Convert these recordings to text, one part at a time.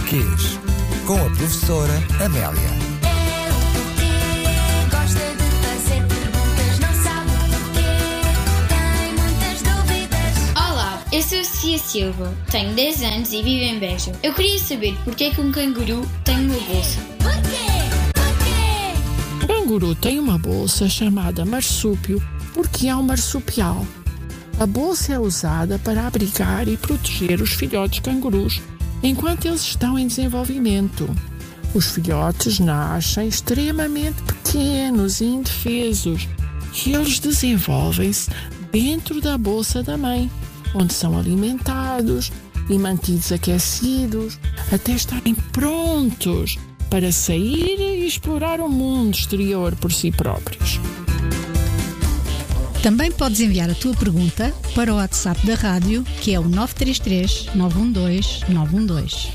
porquês, com a professora Amélia. Gosta de fazer perguntas, não sabe porquê, tem muitas dúvidas. Olá, eu sou a Sofia Silva, tenho 10 anos e vivo em Beja. Eu queria saber porque é que um canguru tem uma bolsa. Porquê? O canguru tem uma bolsa chamada marsúpio porque é um marsupial. A bolsa é usada para abrigar e proteger os filhotes cangurus enquanto eles estão em desenvolvimento. Os filhotes nascem extremamente pequenos e indefesos e eles desenvolvem-se dentro da bolsa da mãe, onde são alimentados e mantidos aquecidos até estarem prontos para sair e explorar o mundo exterior por si próprios. Também podes enviar a tua pergunta para o WhatsApp da rádio, que é o 933 912 912.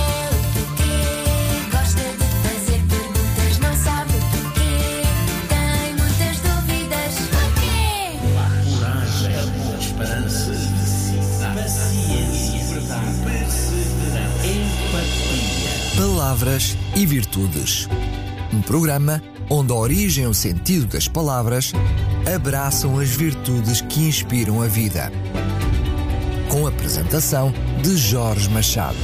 Gosta de fazer perguntas, não sabe porquê, tem muitas dúvidas. Porquê? Coragem, esperança, paciência, verdade, perseverança, empatia. Palavras e virtudes. Um programa onde a origem e o sentido das palavras abraçam as virtudes que inspiram a vida. Com a apresentação de Jorge Machado.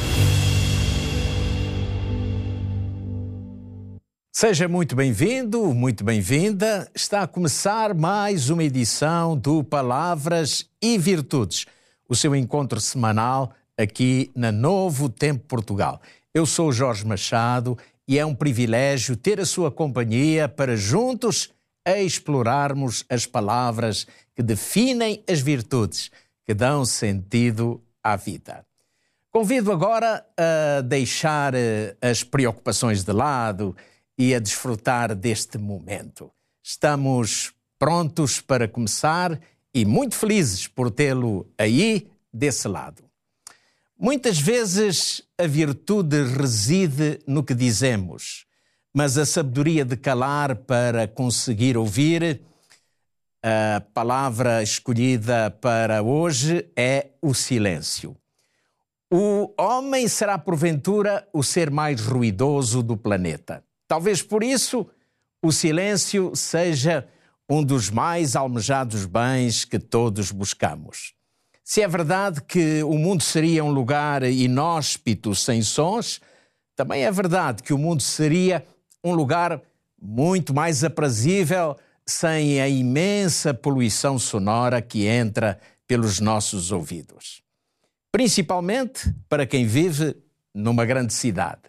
Seja muito bem-vindo, muito bem-vinda. Está a começar mais uma edição do Palavras e Virtudes, o seu encontro semanal aqui na Novo Tempo Portugal. Eu sou o Jorge Machado e é um privilégio ter a sua companhia para juntos explorarmos as palavras que definem as virtudes, que dão sentido à vida. Convido agora a deixar as preocupações de lado e a desfrutar deste momento. Estamos prontos para começar e muito felizes por tê-lo aí desse lado. Muitas vezes a virtude reside no que dizemos, mas a sabedoria de calar para conseguir ouvir. A palavra escolhida para hoje é o silêncio. O homem será, porventura, o ser mais ruidoso do planeta. Talvez por isso o silêncio seja um dos mais almejados bens que todos buscamos. Se é verdade que o mundo seria um lugar inóspito sem sons, também é verdade que o mundo seria um lugar muito mais aprazível sem a imensa poluição sonora que entra pelos nossos ouvidos. Principalmente para quem vive numa grande cidade.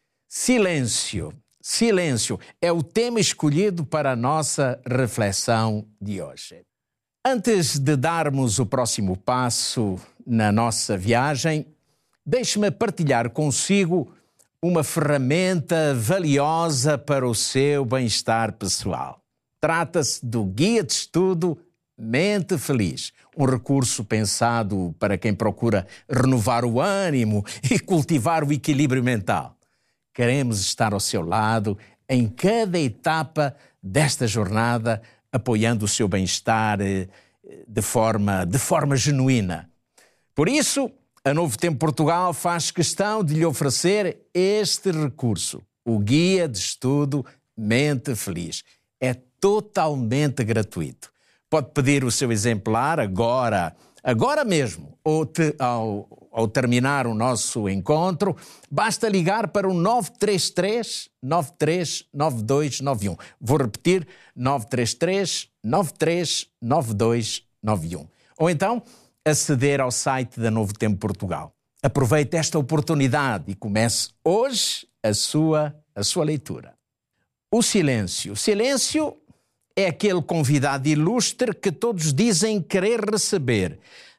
Silêncio. Silêncio é o tema escolhido para a nossa reflexão de hoje. Antes de darmos o próximo passo na nossa viagem, deixe-me partilhar consigo uma ferramenta valiosa para o seu bem-estar pessoal. Trata-se do Guia de Estudo Mente Feliz, um recurso pensado para quem procura renovar o ânimo e cultivar o equilíbrio mental. Queremos estar ao seu lado em cada etapa desta jornada, apoiando o seu bem-estar de forma genuína. Por isso, a Novo Tempo Portugal faz questão de lhe oferecer este recurso, o Guia de Estudo Mente Feliz. É totalmente gratuito. Pode pedir o seu exemplar agora mesmo, ou ao terminar o nosso encontro, basta ligar para o 933 93 9291. Vou repetir, 933 93 9291. Ou então, aceder ao site da Novo Tempo Portugal. Aproveite esta oportunidade e comece hoje a sua leitura. O silêncio. O silêncio é aquele convidado ilustre que todos dizem querer receber,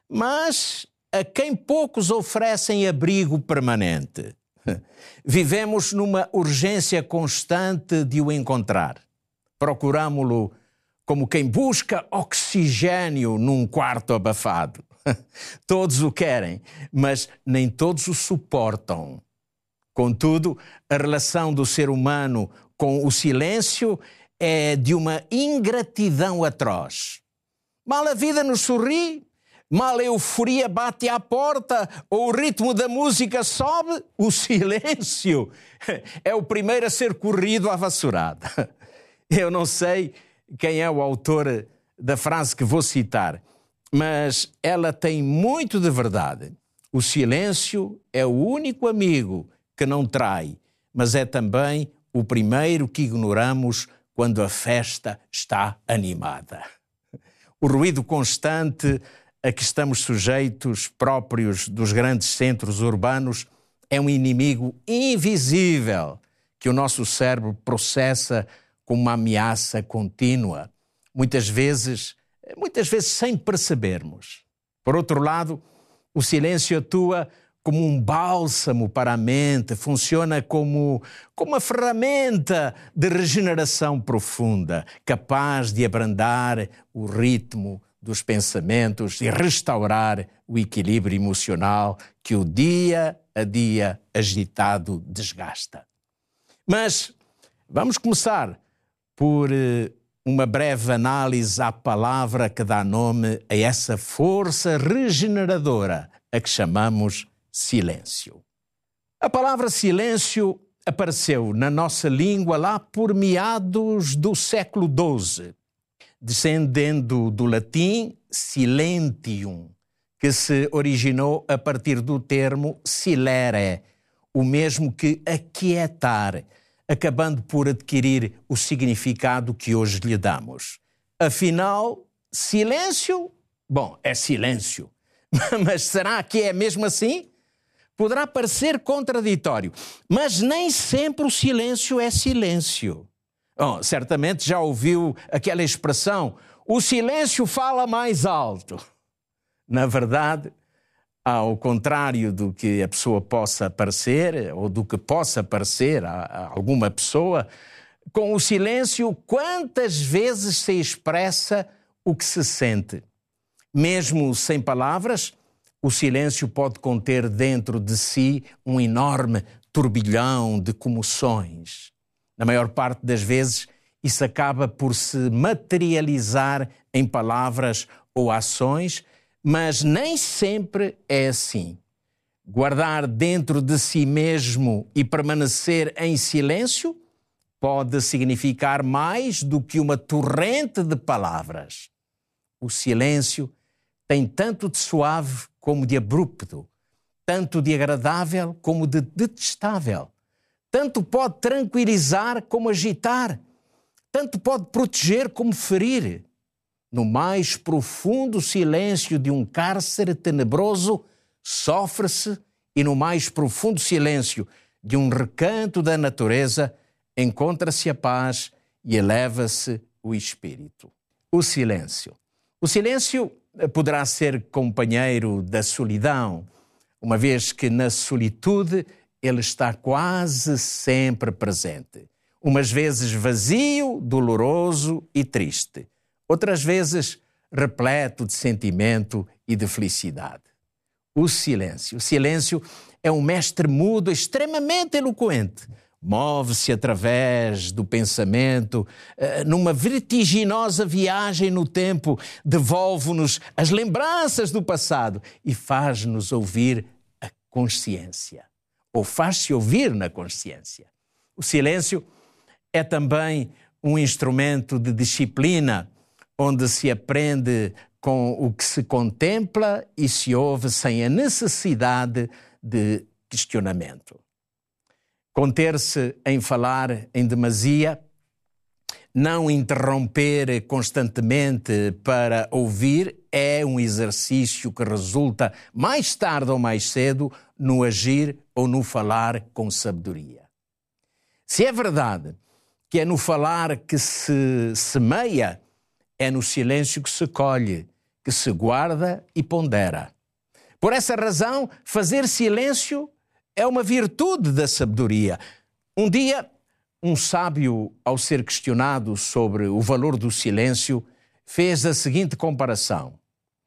mas a quem poucos oferecem abrigo permanente. Vivemos numa urgência constante de o encontrar. Procuramo-lo como quem busca oxigênio num quarto abafado. Todos o querem, mas nem todos o suportam. Contudo, a relação do ser humano com o silêncio é de uma ingratidão atroz. Mal a vida nos sorri, mal a euforia bate à porta ou o ritmo da música sobe, o silêncio é o primeiro a ser corrido à vassourada. Eu não sei quem é o autor da frase que vou citar, mas ela tem muito de verdade. O silêncio é o único amigo que não trai, mas é também o primeiro que ignoramos quando a festa está animada. O ruído constante a que estamos sujeitos, próprios dos grandes centros urbanos, é um inimigo invisível que o nosso cérebro processa como uma ameaça contínua, muitas vezes sem percebermos. Por outro lado, o silêncio atua como um bálsamo para a mente, funciona como uma ferramenta de regeneração profunda, capaz de abrandar o ritmo dos pensamentos e restaurar o equilíbrio emocional que o dia a dia agitado desgasta. Mas vamos começar por uma breve análise à palavra que dá nome a essa força regeneradora a que chamamos silêncio. A palavra silêncio apareceu na nossa língua lá por meados do século XII, descendendo do latim silentium, que se originou a partir do termo silere, o mesmo que aquietar, acabando por adquirir o significado que hoje lhe damos. Afinal, silêncio, é silêncio. Mas será que é mesmo assim? Poderá parecer contraditório, mas nem sempre o silêncio é silêncio. Certamente já ouviu aquela expressão, o silêncio fala mais alto. Na verdade, ao contrário do que a pessoa possa parecer, ou do que possa parecer a alguma pessoa, com o silêncio, quantas vezes se expressa o que se sente? Mesmo sem palavras, o silêncio pode conter dentro de si um enorme turbilhão de comoções. Na maior parte das vezes, isso acaba por se materializar em palavras ou ações, mas nem sempre é assim. Guardar dentro de si mesmo e permanecer em silêncio pode significar mais do que uma torrente de palavras. O silêncio tem tanto de suave como de abrupto, tanto de agradável como de detestável. Tanto pode tranquilizar como agitar, tanto pode proteger como ferir. No mais profundo silêncio de um cárcere tenebroso, sofre-se, e no mais profundo silêncio de um recanto da natureza, encontra-se a paz e eleva-se o espírito. O silêncio. O silêncio poderá ser companheiro da solidão, uma vez que na solitude ele está quase sempre presente. Umas vezes vazio, doloroso e triste. Outras vezes repleto de sentimento e de felicidade. O silêncio. O silêncio é um mestre mudo extremamente eloquente. Move-se através do pensamento, numa vertiginosa viagem no tempo, devolve-nos as lembranças do passado e faz-nos ouvir a consciência, ou faz-se ouvir na consciência. O silêncio é também um instrumento de disciplina, onde se aprende com o que se contempla e se ouve sem a necessidade de questionamento. Conter-se em falar em demasia, não interromper constantemente para ouvir, é um exercício que resulta mais tarde ou mais cedo no agir ou no falar com sabedoria. Se é verdade que é no falar que se semeia, é no silêncio que se colhe, que se guarda e pondera. Por essa razão, fazer silêncio é uma virtude da sabedoria. Um dia, um sábio, ao ser questionado sobre o valor do silêncio, fez a seguinte comparação.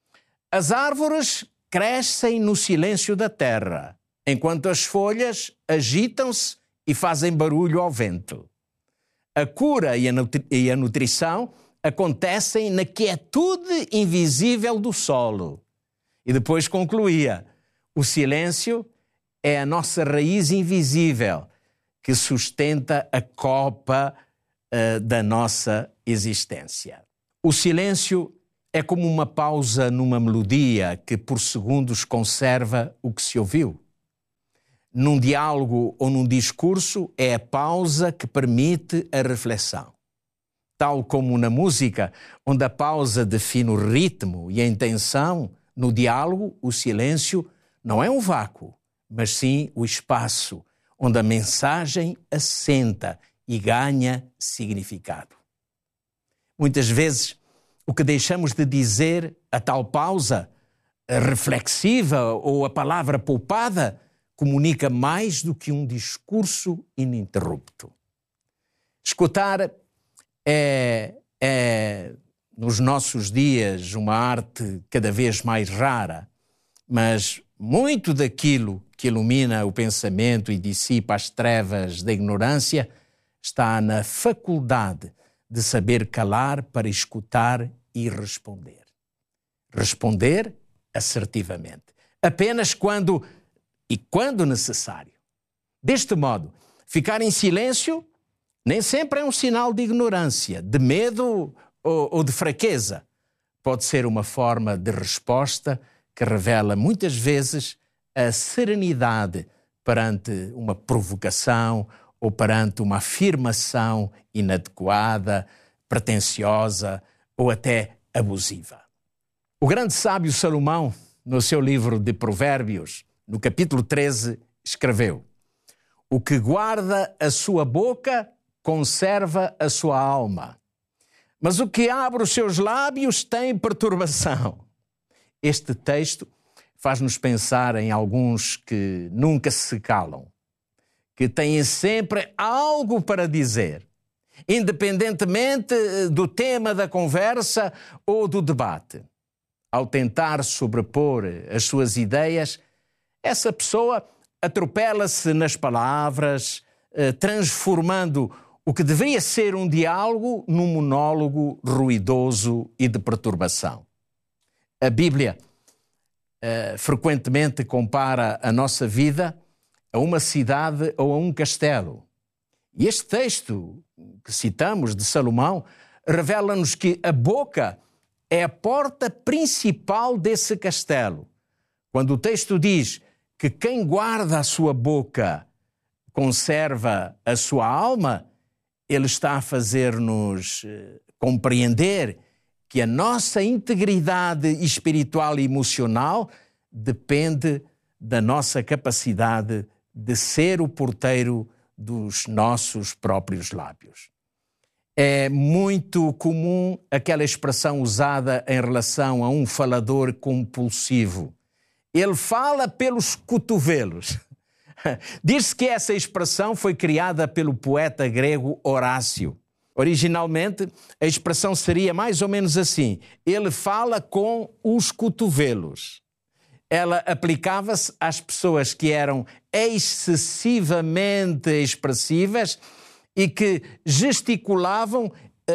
As árvores crescem no silêncio da terra, enquanto as folhas agitam-se e fazem barulho ao vento. A cura e a nutrição acontecem na quietude invisível do solo. E depois concluía: o silêncio é a nossa raiz invisível que sustenta a copa da nossa existência. O silêncio é como uma pausa numa melodia que por segundos conserva o que se ouviu. Num diálogo ou num discurso, é a pausa que permite a reflexão. Tal como na música, onde a pausa define o ritmo e a intenção, no diálogo, o silêncio não é um vácuo, mas sim o espaço onde a mensagem assenta e ganha significado. Muitas vezes, o que deixamos de dizer, a tal pausa reflexiva ou a palavra poupada, comunica mais do que um discurso ininterrupto. Escutar é nos nossos dias, uma arte cada vez mais rara, mas muito daquilo que ilumina o pensamento e dissipa as trevas da ignorância está na faculdade de saber calar para escutar e responder. Responder assertivamente, apenas quando necessário. Deste modo, ficar em silêncio nem sempre é um sinal de ignorância, de medo ou de fraqueza. Pode ser uma forma de resposta que revela muitas vezes a serenidade perante uma provocação ou perante uma afirmação inadequada, pretensiosa ou até abusiva. O grande sábio Salomão, no seu livro de Provérbios, no capítulo 13, escreveu: o que guarda a sua boca conserva a sua alma, mas o que abre os seus lábios tem perturbação. Este texto faz-nos pensar em alguns que nunca se calam, que têm sempre algo para dizer, independentemente do tema da conversa ou do debate. Ao tentar sobrepor as suas ideias, essa pessoa atropela-se nas palavras, transformando o que deveria ser um diálogo num monólogo ruidoso e de perturbação. A Bíblia frequentemente compara a nossa vida a uma cidade ou a um castelo. E este texto que citamos de Salomão revela-nos que a boca é a porta principal desse castelo. Quando o texto diz que quem guarda a sua boca conserva a sua alma, ele está a fazer-nos compreender que a nossa integridade espiritual e emocional depende da nossa capacidade de ser o porteiro dos nossos próprios lábios. É muito comum aquela expressão usada em relação a um falador compulsivo. Ele fala pelos cotovelos. Diz-se que essa expressão foi criada pelo poeta grego Horácio. Originalmente, a expressão seria mais ou menos assim: ele fala com os cotovelos. Ela aplicava-se às pessoas que eram excessivamente expressivas e que gesticulavam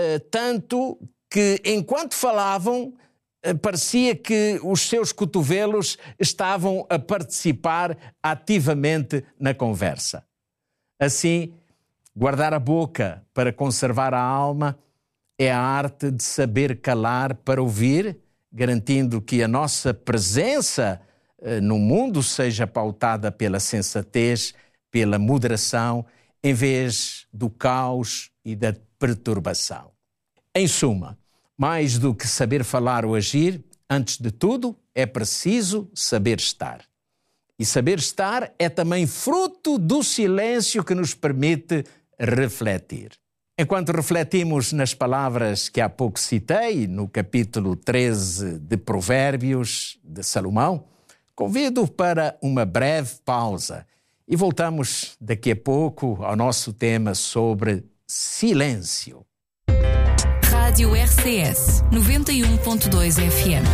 tanto que, enquanto falavam, parecia que os seus cotovelos estavam a participar ativamente na conversa. Assim, guardar a boca para conservar a alma é a arte de saber calar para ouvir, garantindo que a nossa presença no mundo seja pautada pela sensatez, pela moderação, em vez do caos e da perturbação. Em suma, mais do que saber falar ou agir, antes de tudo, é preciso saber estar. E saber estar é também fruto do silêncio que nos permite refletir. Enquanto refletimos nas palavras que há pouco citei, no capítulo 13 de Provérbios de Salomão, convido para uma breve pausa e voltamos daqui a pouco ao nosso tema sobre silêncio. Rádio RCS 91.2 FM.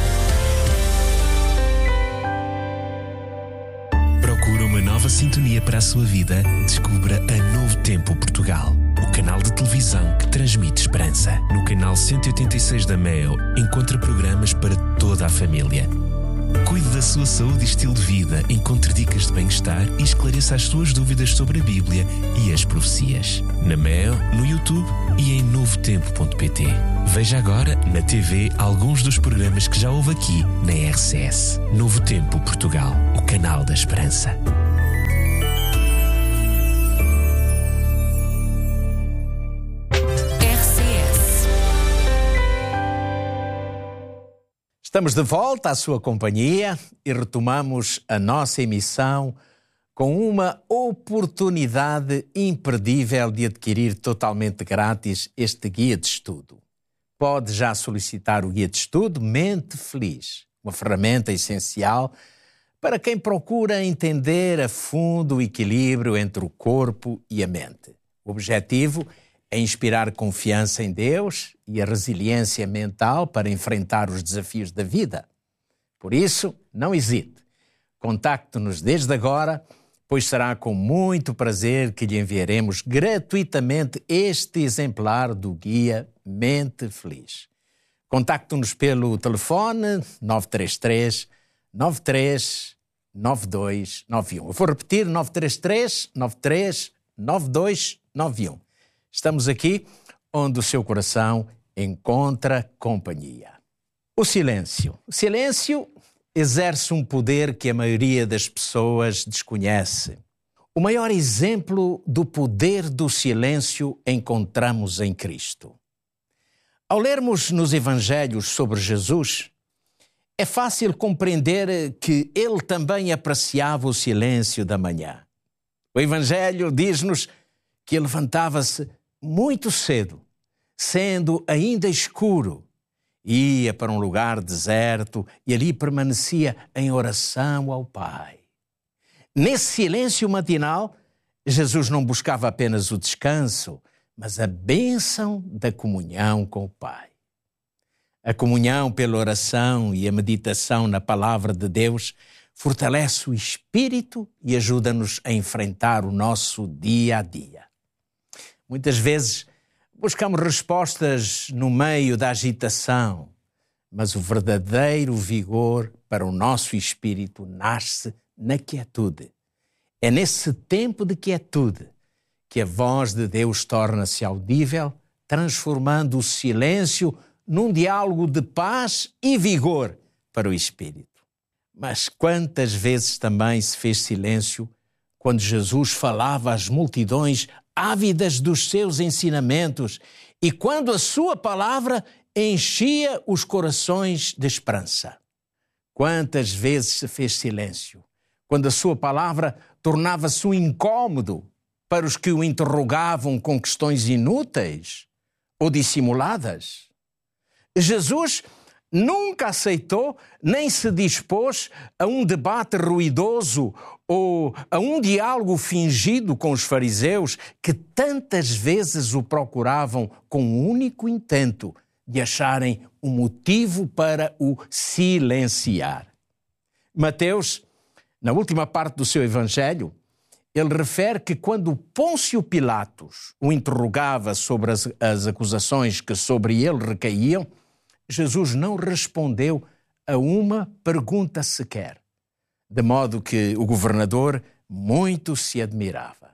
Procura uma nova sintonia para a sua vida? Descubra a Novo Tempo Portugal, o canal de televisão que transmite esperança. No canal 186 da MEO, encontra programas para toda a família. Cuide da sua saúde e estilo de vida, encontre dicas de bem-estar e esclareça as suas dúvidas sobre a Bíblia e as profecias. Na Mel, no YouTube e em novotempo.pt. Veja agora na TV alguns dos programas que já houve aqui na RCS. Novo Tempo Portugal, o canal da esperança. Estamos de volta à sua companhia e retomamos a nossa emissão com uma oportunidade imperdível de adquirir totalmente grátis este guia de estudo. Pode já solicitar o guia de estudo Mente Feliz, uma ferramenta essencial para quem procura entender a fundo o equilíbrio entre o corpo e a mente. O objetivo é inspirar confiança em Deus e a resiliência mental para enfrentar os desafios da vida. Por isso, não hesite. Contacte-nos desde agora, pois será com muito prazer que lhe enviaremos gratuitamente este exemplar do guia Mente Feliz. Contacte-nos pelo telefone 933 93 9291. Eu vou repetir, 933 93 9291. Estamos aqui onde o seu coração encontra companhia. O silêncio. O silêncio exerce um poder que a maioria das pessoas desconhece. O maior exemplo do poder do silêncio encontramos em Cristo. Ao lermos nos Evangelhos sobre Jesus, é fácil compreender que ele também apreciava o silêncio da manhã. O Evangelho diz-nos que ele levantava-se muito cedo, sendo ainda escuro, ia para um lugar deserto e ali permanecia em oração ao Pai. Nesse silêncio matinal, Jesus não buscava apenas o descanso, mas a bênção da comunhão com o Pai. A comunhão pela oração e a meditação na palavra de Deus fortalece o espírito e ajuda-nos a enfrentar o nosso dia a dia. Muitas vezes buscamos respostas no meio da agitação, mas o verdadeiro vigor para o nosso espírito nasce na quietude. É nesse tempo de quietude que a voz de Deus torna-se audível, transformando o silêncio num diálogo de paz e vigor para o espírito. Mas quantas vezes também se fez silêncio quando Jesus falava às multidões ávidas dos seus ensinamentos e quando a sua palavra enchia os corações de esperança. Quantas vezes se fez silêncio quando a sua palavra tornava-se um incômodo para os que o interrogavam com questões inúteis ou dissimuladas. Jesus nunca aceitou nem se dispôs a um debate ruidoso ou a um diálogo fingido com os fariseus que tantas vezes o procuravam com o único intento de acharem um motivo para o silenciar. Mateus, na última parte do seu evangelho, ele refere que quando Pôncio Pilatos o interrogava sobre as acusações que sobre ele recaíam, Jesus não respondeu a uma pergunta sequer, de modo que o governador muito se admirava.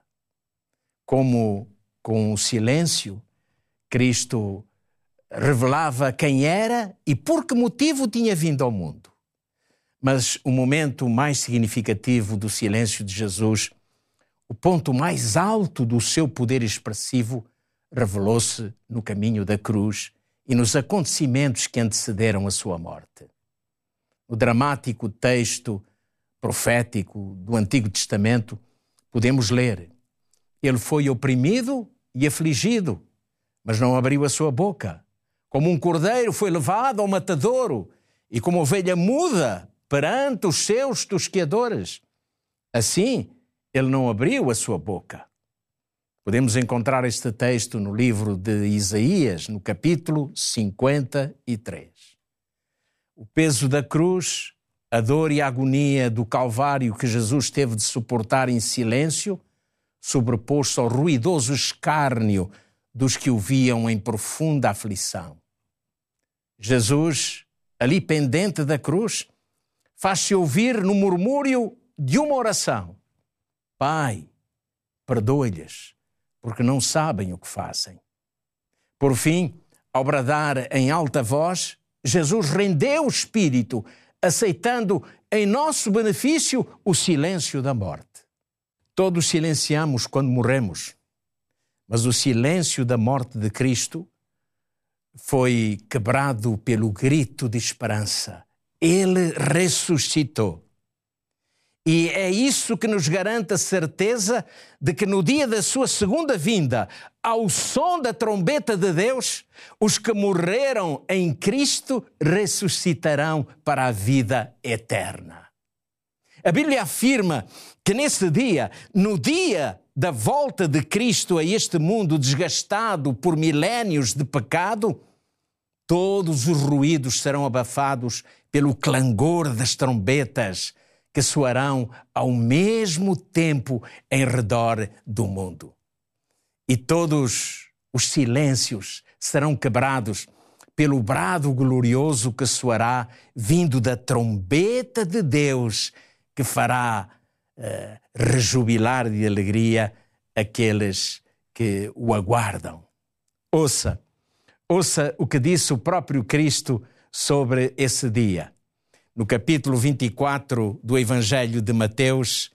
Como com o silêncio, Cristo revelava quem era e por que motivo tinha vindo ao mundo. Mas o momento mais significativo do silêncio de Jesus, o ponto mais alto do seu poder expressivo, revelou-se no caminho da cruz e nos acontecimentos que antecederam a sua morte. No dramático texto profético do Antigo Testamento, podemos ler: ele foi oprimido e afligido, mas não abriu a sua boca. Como um cordeiro foi levado ao matadouro e como ovelha muda perante os seus tosqueadores. Assim, ele não abriu a sua boca. Podemos encontrar este texto no livro de Isaías, no capítulo 53. O peso da cruz, a dor e a agonia do Calvário que Jesus teve de suportar em silêncio, sobreposto ao ruidoso escárnio dos que o viam em profunda aflição. Jesus, ali pendente da cruz, faz-se ouvir no murmúrio de uma oração: Pai, perdoa-lhes, porque não sabem o que fazem. Por fim, ao bradar em alta voz, Jesus rendeu o espírito, aceitando em nosso benefício o silêncio da morte. Todos silenciamos quando morremos, mas o silêncio da morte de Cristo foi quebrado pelo grito de esperança. Ele ressuscitou. E é isso que nos garante a certeza de que no dia da sua segunda vinda, ao som da trombeta de Deus, os que morreram em Cristo ressuscitarão para a vida eterna. A Bíblia afirma que nesse dia, no dia da volta de Cristo a este mundo desgastado por milénios de pecado, todos os ruídos serão abafados pelo clangor das trombetas que soarão ao mesmo tempo em redor do mundo. E todos os silêncios serão quebrados pelo brado glorioso que soará vindo da trombeta de Deus, que fará rejubilar de alegria aqueles que o aguardam. Ouça o que disse o próprio Cristo sobre esse dia. No capítulo 24 do Evangelho de Mateus,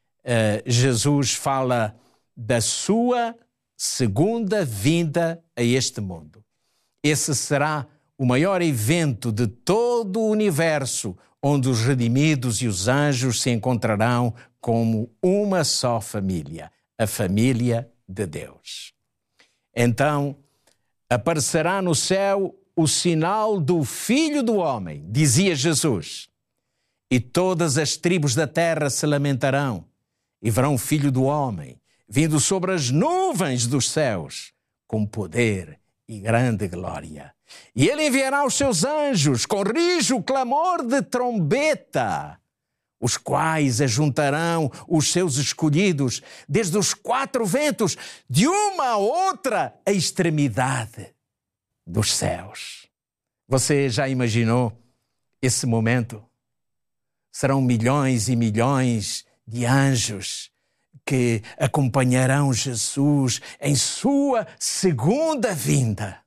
Jesus fala da sua segunda vinda a este mundo. Esse será o maior evento de todo o universo, onde os redimidos e os anjos se encontrarão como uma só família, a família de Deus. Então, aparecerá no céu o sinal do Filho do Homem, dizia Jesus, e todas as tribos da terra se lamentarão e verão o Filho do Homem vindo sobre as nuvens dos céus com poder e grande glória. E ele enviará os seus anjos com rijo clamor de trombeta, os quais ajuntarão os seus escolhidos desde os quatro ventos, de uma a outra a extremidade dos céus. Você já imaginou esse momento? Serão milhões e milhões de anjos que acompanharão Jesus em sua segunda vinda.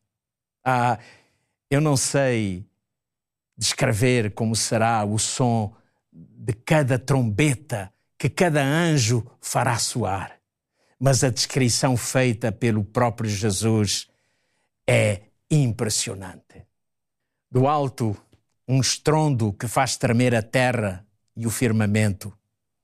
Eu não sei descrever como será o som de cada trombeta que cada anjo fará soar, mas a descrição feita pelo próprio Jesus é impressionante. Do alto, um estrondo que faz tremer a terra e o firmamento.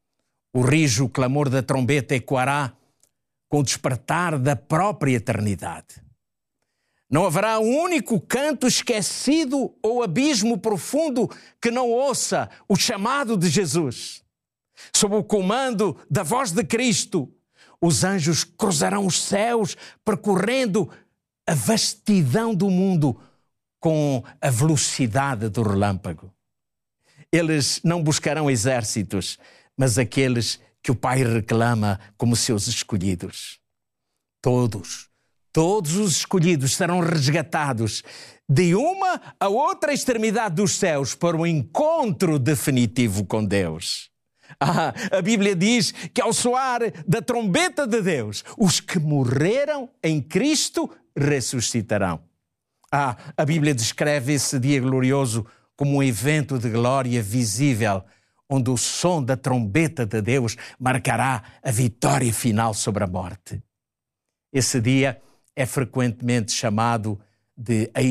O rijo clamor da trombeta ecoará com o despertar da própria eternidade. Não haverá um único canto esquecido ou abismo profundo que não ouça o chamado de Jesus. Sob o comando da voz de Cristo, os anjos cruzarão os céus, percorrendo a vastidão do mundo com a velocidade do relâmpago. Eles não buscarão exércitos, mas aqueles que o Pai reclama como seus escolhidos. Todos os escolhidos serão resgatados de uma a outra extremidade dos céus para o encontro definitivo com Deus. A Bíblia diz que ao soar da trombeta de Deus, os que morreram em Cristo ressuscitarão. A Bíblia descreve esse dia glorioso como um evento de glória visível, onde o som da trombeta de Deus marcará a vitória final sobre a morte. Esse dia é frequentemente chamado de a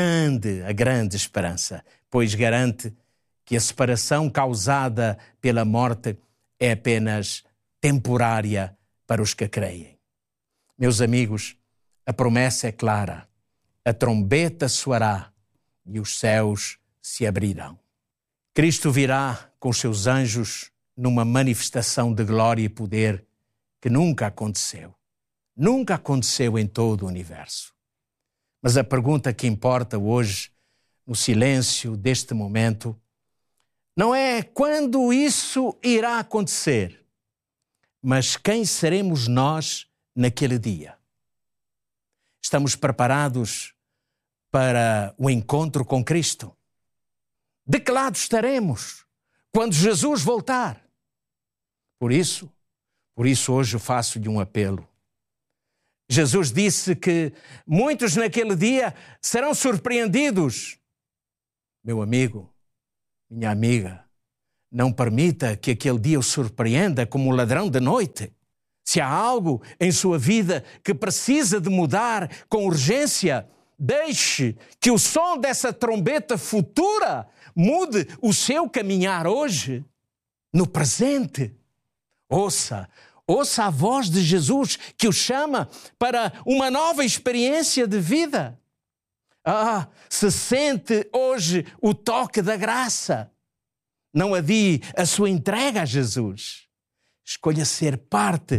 grande esperança, pois garante que a separação causada pela morte é apenas temporária para os que creem. Meus amigos, a promessa é clara: a trombeta soará e os céus se abrirão. Cristo virá com os seus anjos numa manifestação de glória e poder que nunca aconteceu. Nunca aconteceu em todo o universo. Mas a pergunta que importa hoje, no silêncio deste momento, não é quando isso irá acontecer, mas quem seremos nós naquele dia. Estamos preparados para o encontro com Cristo? De que lado estaremos? quando Jesus voltar. Por isso hoje faço-lhe um apelo. Jesus disse que muitos naquele dia serão surpreendidos. Meu amigo, minha amiga, não permita que aquele dia o surpreenda como um ladrão de noite. Se há algo em sua vida que precisa de mudar com urgência, deixe que o som dessa trombeta futura mude o seu caminhar hoje, no presente. Ouça a voz de Jesus que o chama para uma nova experiência de vida. Se sente hoje o toque da graça. Não adie a sua entrega a Jesus. Escolha ser parte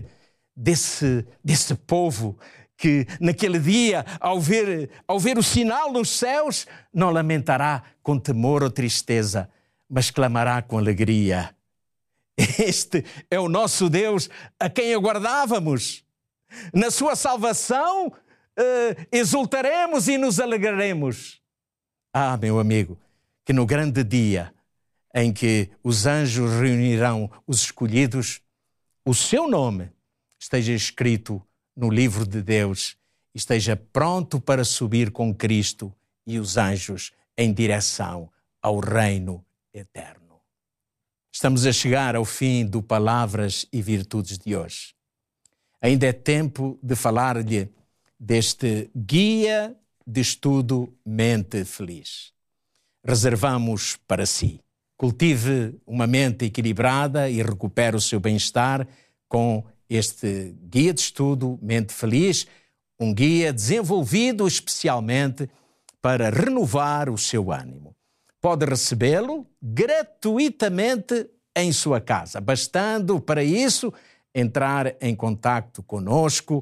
desse povo que naquele dia, ao ver o sinal nos céus, não lamentará com temor ou tristeza, mas clamará com alegria. Este é o nosso Deus a quem aguardávamos. Na sua salvação, exultaremos e nos alegraremos. Meu amigo, que no grande dia em que os anjos reunirão os escolhidos, o seu nome esteja escrito no livro de Deus e esteja pronto para subir com Cristo e os anjos em direção ao reino eterno. Estamos a chegar ao fim do Palavras e Virtudes de hoje. Ainda é tempo de falar-lhe deste guia de estudo Mente Feliz. Reservamos para si. Cultive uma mente equilibrada e recupere o seu bem-estar com este guia de estudo Mente Feliz, um guia desenvolvido especialmente para renovar o seu ânimo. Pode recebê-lo gratuitamente em sua casa, bastando para isso entrar em contacto conosco.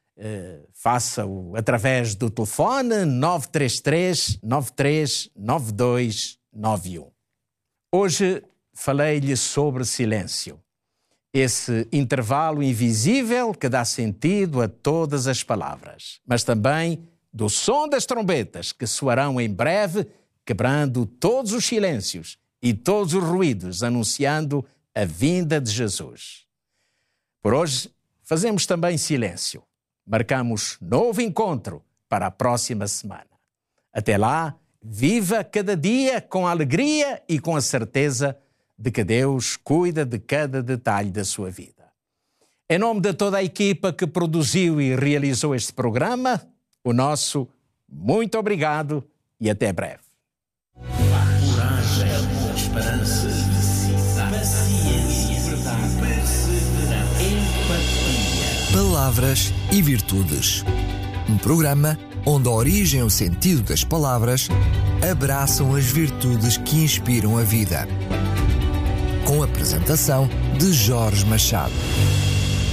Faça-o através do telefone 933 93 92 91. Hoje falei-lhe sobre silêncio, esse intervalo invisível que dá sentido a todas as palavras, mas também do som das trombetas que soarão em breve, quebrando todos os silêncios e todos os ruídos, anunciando a vinda de Jesus. Por hoje, fazemos também silêncio. Marcamos novo encontro para a próxima semana. Até lá, viva cada dia com alegria e com a certeza de que Deus cuida de cada detalhe da sua vida. Em nome de toda a equipa que produziu e realizou este programa, o nosso muito obrigado e até breve. Coragem, esperança, paciência, perseverança, empatia. Palavras e Virtudes. Um programa onde a origem e o sentido das palavras abraçam as virtudes que inspiram a vida. Com a apresentação de Jorge Machado.